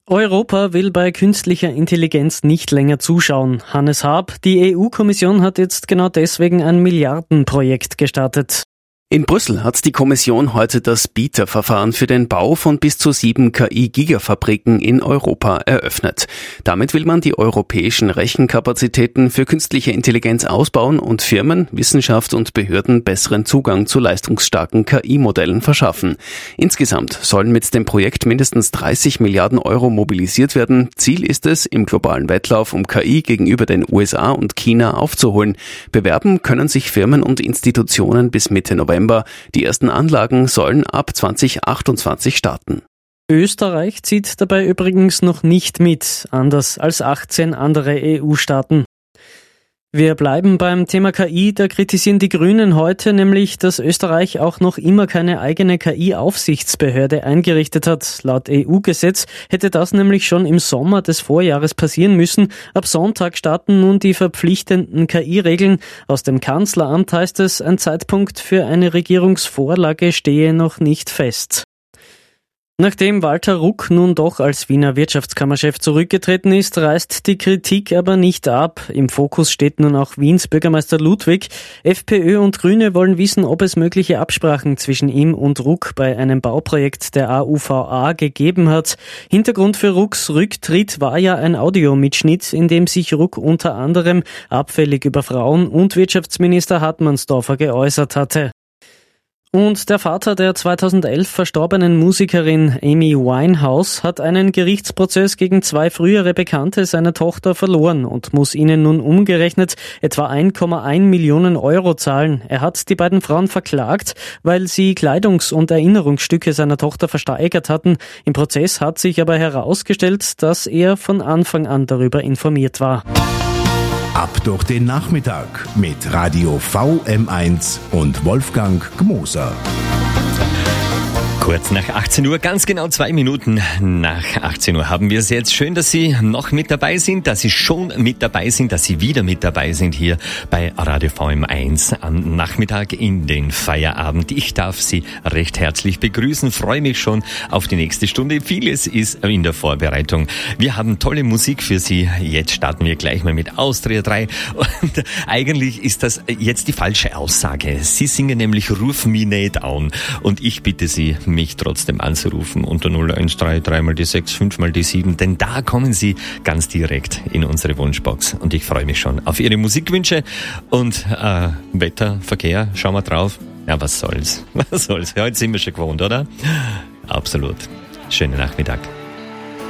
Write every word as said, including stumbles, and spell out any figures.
Europa will bei künstlicher Intelligenz nicht länger zuschauen. Hannes Haab, die E U-Kommission hat jetzt genau deswegen ein Milliardenprojekt gestartet. In Brüssel hat die Kommission heute das Bieterverfahren für den Bau von bis zu sieben K I-Gigafabriken in Europa eröffnet. Damit will man die europäischen Rechenkapazitäten für künstliche Intelligenz ausbauen und Firmen, Wissenschaft und Behörden besseren Zugang zu leistungsstarken K I-Modellen verschaffen. Insgesamt sollen mit dem Projekt mindestens dreißig Milliarden Euro mobilisiert werden. Ziel ist es, im globalen Wettlauf um K I gegenüber den U S A und China aufzuholen. Bewerben können sich Firmen und Institutionen bis Mitte November. Die ersten Anlagen sollen ab zwanzig achtundzwanzig starten. Österreich zieht dabei übrigens noch nicht mit, anders als achtzehn andere E U-Staaten. Wir bleiben beim Thema K I, da kritisieren die Grünen heute nämlich, dass Österreich auch noch immer keine eigene K I-Aufsichtsbehörde eingerichtet hat. Laut E U-Gesetz hätte das nämlich schon im Sommer des Vorjahres passieren müssen. Ab Sonntag starten nun die verpflichtenden K I-Regeln. Aus dem Kanzleramt heißt es, ein Zeitpunkt für eine Regierungsvorlage stehe noch nicht fest. Nachdem Walter Ruck nun doch als Wiener Wirtschaftskammerchef zurückgetreten ist, reißt die Kritik aber nicht ab. Im Fokus steht nun auch Wiens Bürgermeister Ludwig. FPÖ und Grüne wollen wissen, ob es mögliche Absprachen zwischen ihm und Ruck bei einem Bauprojekt der A U V A gegeben hat. Hintergrund für Rucks Rücktritt war ja ein Audiomitschnitt, in dem sich Ruck unter anderem abfällig über Frauen und Wirtschaftsminister Hartmannsdorfer geäußert hatte. Und der Vater der zweitausendelf verstorbenen Musikerin Amy Winehouse hat einen Gerichtsprozess gegen zwei frühere Bekannte seiner Tochter verloren und muss ihnen nun umgerechnet etwa ein Komma eins Millionen Euro zahlen. Er hat die beiden Frauen verklagt, weil sie Kleidungs- und Erinnerungsstücke seiner Tochter versteigert hatten. Im Prozess hat sich aber herausgestellt, dass er von Anfang an darüber informiert war. Ab durch den Nachmittag mit Radio V M eins und Wolfgang Gmoser. Kurz nach achtzehn Uhr, ganz genau zwei Minuten nach achtzehn Uhr haben wir es jetzt. Schön, dass Sie noch mit dabei sind, dass Sie schon mit dabei sind, dass Sie wieder mit dabei sind hier bei Radio V M eins am Nachmittag in den Feierabend. Ich darf Sie recht herzlich begrüßen, freue mich schon auf die nächste Stunde. Vieles ist in der Vorbereitung. Wir haben tolle Musik für Sie. Jetzt starten wir gleich mal mit Austria drei. Und eigentlich ist das jetzt die falsche Aussage. Sie singen nämlich Ruf mich nicht an. Und ich bitte Sie, mich trotzdem anzurufen unter null eins drei, drei mal die sechs, fünf mal die sieben, denn da kommen Sie ganz direkt in unsere Wunschbox und ich freue mich schon auf Ihre Musikwünsche und äh, Wetter, Verkehr, schauen wir drauf. Ja, was soll's, was soll's, heute sind wir schon gewohnt, oder? Absolut. Schönen Nachmittag.